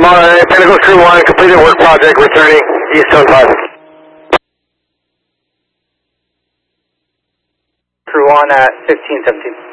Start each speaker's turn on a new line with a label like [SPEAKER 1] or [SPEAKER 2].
[SPEAKER 1] Pinnacle Crew 1, completed work project, returning East Zone 5.
[SPEAKER 2] Crew 1 at 1517.